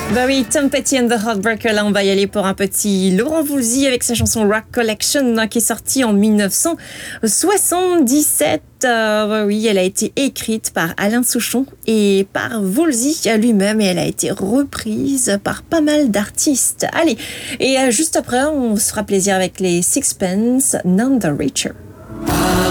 Bah oui, Tom Petty and the Heartbreakers, là on va y aller pour un petit Laurent Voulzy avec sa chanson Rock Collection qui est sortie en 1977. Bah oui, elle a été écrite par Alain Souchon et par Voulzy lui-même et elle a été reprise par pas mal d'artistes. Allez, et juste après on se fera plaisir avec les Sixpence None the Richer.